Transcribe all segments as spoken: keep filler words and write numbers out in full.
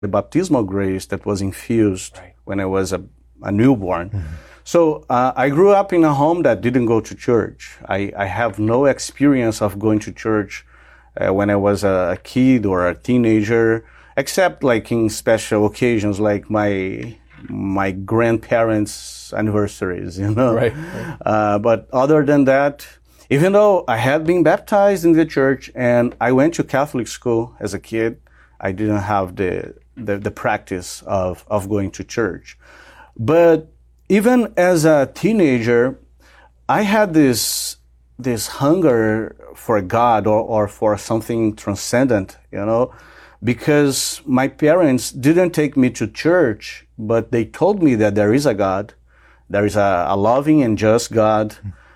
the baptismal grace that was infused right. when I was a, a newborn. Mm-hmm. So uh, I grew up in a home that didn't go to church. I, I have no experience of going to church uh, when I was a, a kid or a teenager, except like in special occasions like my my grandparents' anniversaries, you know. Right, right. Uh, but other than that, even though I had been baptized in the church and I went to Catholic school as a kid, I didn't have the the, the practice of, of going to church. But even as a teenager, I had this this hunger for God or, or for something transcendent, you know, because my parents didn't take me to church, but they told me that there is a God, there is a, a loving and just God,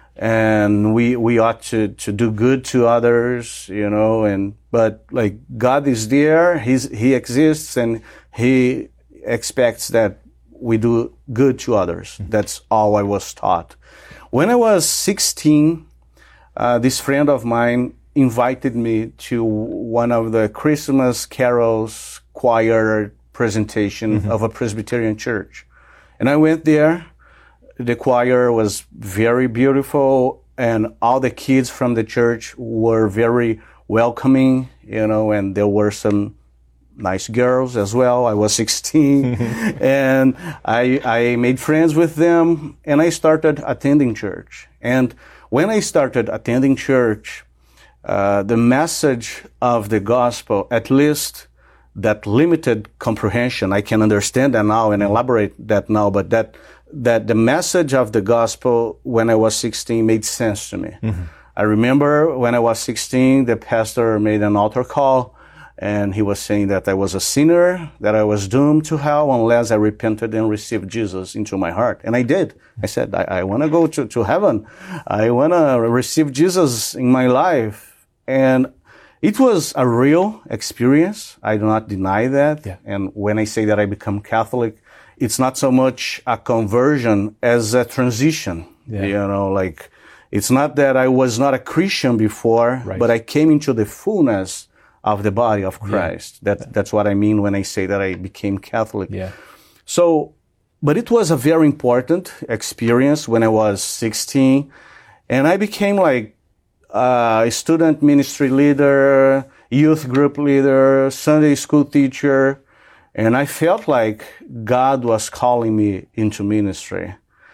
and we we ought to, to do good to others, you know, and but like God is there, he's he exists, and he expects that we do good to others. That's all I was taught. When I was sixteen, uh, this friend of mine invited me to one of the Christmas carols choir presentation mm-hmm. of a Presbyterian church. And I went there. The choir was very beautiful, and all the kids from the church were very welcoming, you know, and there were some nice girls as well. I was sixteen, and I, I made friends with them, and I started attending church. And when I started attending church, uh, the message of the gospel, at least that limited comprehension, I can understand that now and elaborate that now, but that that the message of the gospel when I was sixteen made sense to me. Mm-hmm. I remember when I was sixteen, the pastor made an altar call, and he was saying that I was a sinner, that I was doomed to hell unless I repented and received Jesus into my heart. And I did. I said, I, I want to go to, to heaven. I want to receive Jesus in my life. And it was a real experience. I do not deny that. Yeah. And when I say that I become Catholic, it's not so much a conversion as a transition. Yeah. You know, like, it's not that I was not a Christian before, right. but I came into the fullness of the body of Christ. Yeah. That, that's what I mean when I say that I became Catholic. Yeah. So, but it was a very important experience when I was sixteen. And I became like a student ministry leader, youth group leader, Sunday school teacher. And I felt like God was calling me into ministry.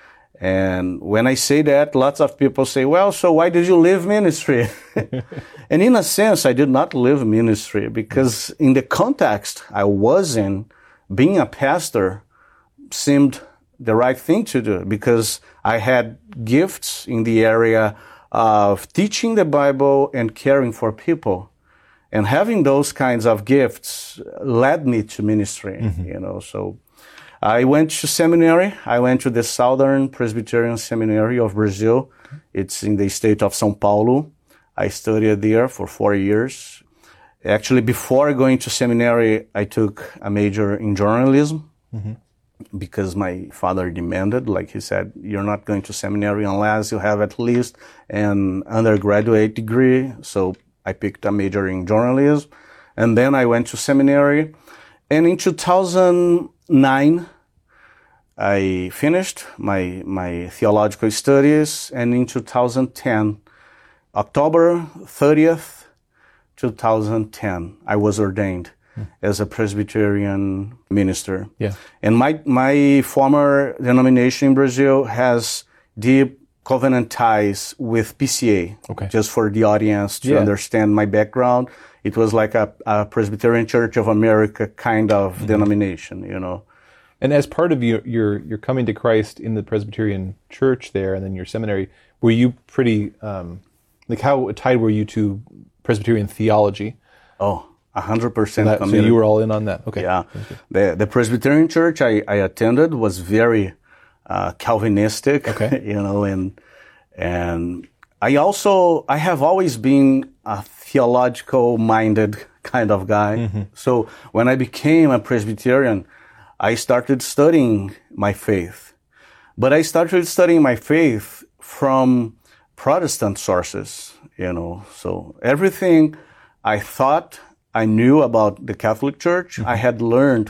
And when I say that, lots of people say, well, so why did you leave ministry? And in a sense, I did not leave ministry because in the context I was in, being a pastor seemed the right thing to do because I had gifts in the area of teaching the Bible and caring for people. And having those kinds of gifts led me to ministry, mm-hmm. you know, so I went to seminary. I went to the Southern Presbyterian Seminary of Brazil. It's in the state of São Paulo. I studied there for four years. Actually, before going to seminary, I took a major in journalism mm-hmm. because my father demanded, like he said, you're not going to seminary unless you have at least an undergraduate degree. So I picked a major in journalism. And then I went to seminary. And in two thousand nine, I finished my my theological studies, and in two thousand ten, October thirtieth, two thousand ten, I was ordained mm. as a Presbyterian minister. Yeah. And my my former denomination in Brazil has deep covenant ties with P C A. Okay. Just for the audience to yeah. understand my background. It was like a, a Presbyterian Church of America kind of mm-hmm. denomination, you know. And as part of your, your your coming to Christ in the Presbyterian Church there, and then your seminary, were you pretty um, like how tied were you to Presbyterian theology? Oh, a hundred percent. So you were all in on that. Okay. Yeah. The the Presbyterian Church I, I attended was very uh, Calvinistic. Okay. You know, and and I also I have always been a theological minded kind of guy. Mm-hmm. So when I became a Presbyterian, I started studying my faith. But I started studying my faith from Protestant sources, you know. So everything I thought I knew about the Catholic Church. I had learned